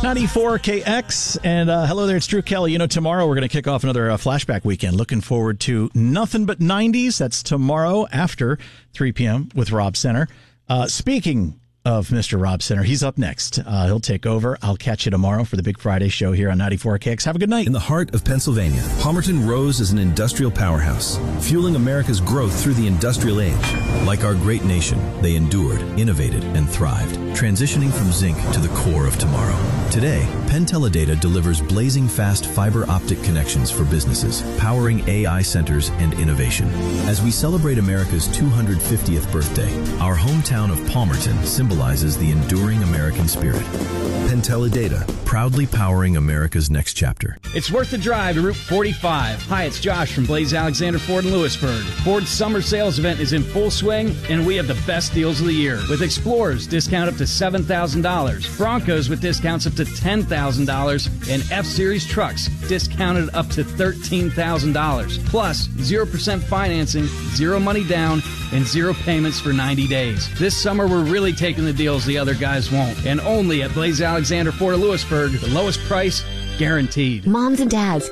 94KX, and hello there, it's Drew Kelly. You know, tomorrow we're going to kick off another flashback weekend. Looking forward to Nothing But 90s. That's tomorrow after 3 p.m. with Rob Center. Speaking of Mr. Rob Center, he's up next. He'll take over. I'll catch you tomorrow for the Big Friday show here on 94KX. Have a good night. In the heart of Pennsylvania, Palmerton rose as an industrial powerhouse, fueling America's growth through the industrial age. Like our great nation, they endured, innovated, and thrived, transitioning from zinc to the core of tomorrow. Today, Penn Teledata delivers blazing fast fiber optic connections for businesses, powering AI centers and innovation. As we celebrate America's 250th birthday, our hometown of Palmerton symbolizes the enduring American spirit. Penn Teledata, proudly powering America's next chapter. It's worth the drive to Route 45. Hi, it's Josh from Blaze Alexander Ford in Lewisburg. Ford's summer sales event is in full swing, and we have the best deals of the year. With Explorers, discount up to $7,000. Broncos with discounts up to $10,000. And F-Series trucks, discounted up to $13,000. Plus, 0% financing, zero money down, and zero payments for 90 days. This summer, we're really taking the deals the other guys won't. And only at Blaze Alexander Ford of Lewisburg, the lowest price guaranteed. Moms and dads,